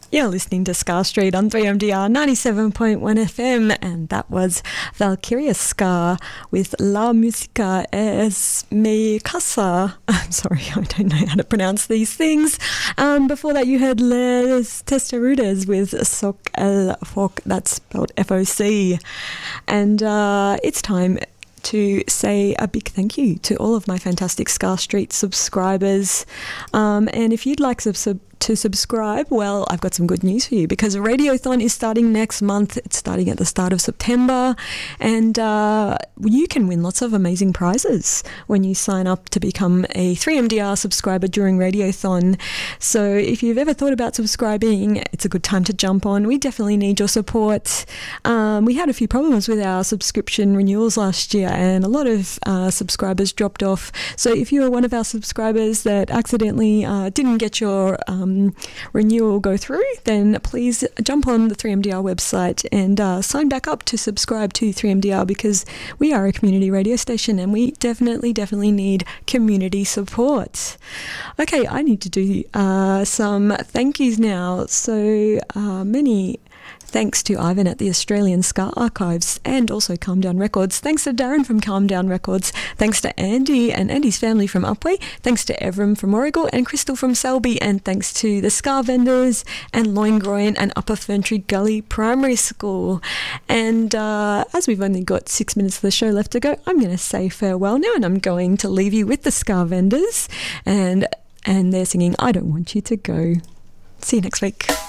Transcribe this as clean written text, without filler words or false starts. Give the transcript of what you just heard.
You're listening to Ska Street on 3MDR 97.1 FM, and that was Valkyria Ska with La Musica es mi casa. I'm sorry, I don't know how to pronounce these things. Before that, you heard Les Testarudas with Soc el Foc, that's spelled F-O-C. And it's time to say a big thank you to all of my fantastic Ska Street subscribers. And if you'd like to subscribe, well, I've got some good news for you, because a radiothon is starting next month. It's starting at the start of September, and you can win lots of amazing prizes when you sign up to become a 3MDR subscriber during radiothon. So if you've ever thought about subscribing, it's a good time to jump on. We definitely need your support. We had a few problems with our subscription renewals last year, and a lot of subscribers dropped off. So if you are one of our subscribers that accidentally didn't get your renewal go through, then please jump on the 3MDR website and sign back up to subscribe to 3MDR, because we are a community radio station and we definitely need community support. Okay, I need to do some thank yous now. So many thanks to Ivan at the Australian Ska Archives and also Calm Down Records. Thanks to Darren from Calm Down Records. Thanks to Andy and Andy's family from Upwey. Thanks to Evram from Warragul and Crystal from Selby. And thanks to the Ska Vendors and Loingroin and Upper Ferntree Gully Primary School. And as we've only got 6 minutes of the show left to go, I'm going to say farewell now, and I'm going to leave you with the Ska Vendors. And they're singing I Don't Want You to Go. See you next week.